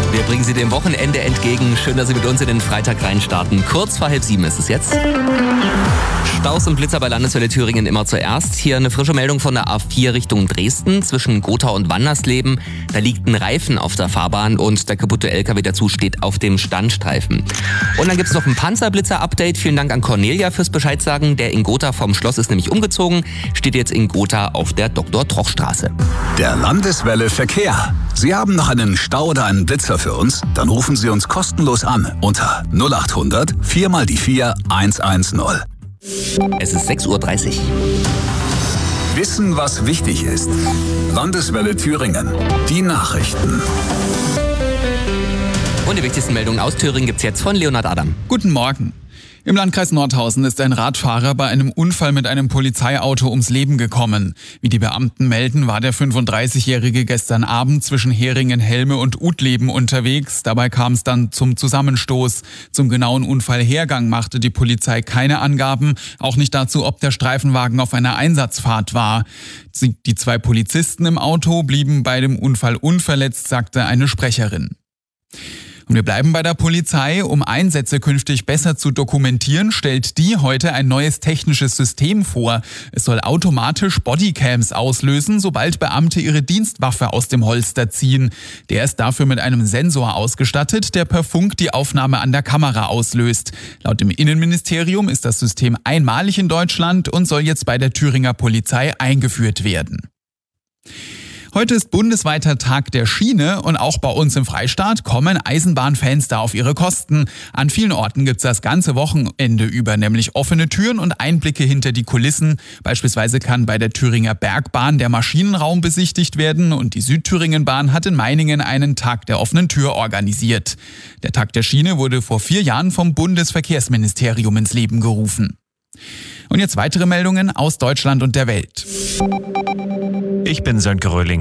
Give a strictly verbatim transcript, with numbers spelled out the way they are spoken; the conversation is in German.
Wir bringen Sie dem Wochenende entgegen. Schön, dass Sie mit uns in den Freitag reinstarten. Kurz vor halb sieben ist es jetzt. Staus und Blitzer bei Landeswelle Thüringen immer zuerst. Hier eine frische Meldung von der A vier Richtung Dresden zwischen Gotha und Wandersleben. Da liegt ein Reifen auf der Fahrbahn und der kaputte L K W dazu steht auf dem Standstreifen. Und dann gibt es noch ein Panzerblitzer-Update. Vielen Dank an Cornelia fürs Bescheid sagen. Der in Gotha vom Schloss ist nämlich umgezogen, steht jetzt in Gotha auf der Doktor-Troch-Straße. Der Landeswelle Verkehr. Sie haben noch einen Stau oder einen Blitzer für uns? Dann rufen Sie uns kostenlos an unter null acht hundert vier mal die vier eins eins null. Es ist sechs Uhr dreißig. Wissen, was wichtig ist. Landeswelle Thüringen. Die Nachrichten. Und die wichtigsten Meldungen aus Thüringen gibt's jetzt von Leonhard Adam. Guten Morgen. Im Landkreis Nordhausen ist ein Radfahrer bei einem Unfall mit einem Polizeiauto ums Leben gekommen. Wie die Beamten melden, war der fünfunddreißigjährige gestern Abend zwischen Heringen-Helme und Utleben unterwegs. Dabei kam es dann zum Zusammenstoß. Zum genauen Unfallhergang machte die Polizei keine Angaben, auch nicht dazu, ob der Streifenwagen auf einer Einsatzfahrt war. Die zwei Polizisten im Auto blieben bei dem Unfall unverletzt, sagte eine Sprecherin. Und wir bleiben bei der Polizei. Um Einsätze künftig besser zu dokumentieren, stellt die heute ein neues technisches System vor. Es soll automatisch Bodycams auslösen, sobald Beamte ihre Dienstwaffe aus dem Holster ziehen. Der ist dafür mit einem Sensor ausgestattet, der per Funk die Aufnahme an der Kamera auslöst. Laut dem Innenministerium ist das System einmalig in Deutschland und soll jetzt bei der Thüringer Polizei eingeführt werden. Heute ist bundesweiter Tag der Schiene und auch bei uns im Freistaat kommen Eisenbahnfans da auf ihre Kosten. An vielen Orten gibt's das ganze Wochenende über nämlich offene Türen und Einblicke hinter die Kulissen. Beispielsweise kann bei der Thüringer Bergbahn der Maschinenraum besichtigt werden und die Südthüringenbahn hat in Meiningen einen Tag der offenen Tür organisiert. Der Tag der Schiene wurde vor vier Jahren vom Bundesverkehrsministerium ins Leben gerufen. Und jetzt weitere Meldungen aus Deutschland und der Welt. Ich bin Sönke Röhling.